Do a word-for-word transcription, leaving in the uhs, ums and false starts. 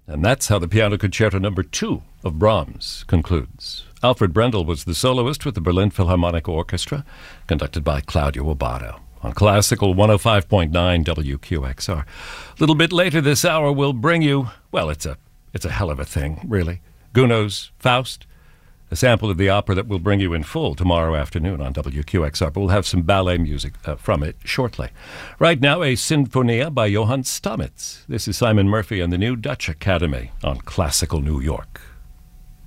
And that's how the Piano Concerto Number Two of Brahms concludes. Alfred Brendel was the soloist with the Berlin Philharmonic Orchestra, conducted by Claudio Abbado. On Classical one oh five point nine W Q X R. A little bit later this hour, we'll bring you, well, it's a it's a hell of a thing, really. Gounod's Faust, a sample of the opera that we'll bring you in full tomorrow afternoon on W Q X R, but we'll have some ballet music uh, from it shortly. Right now, a Sinfonia by Johann Stamitz. This is Simon Murphy and the New Dutch Academy on Classical New York.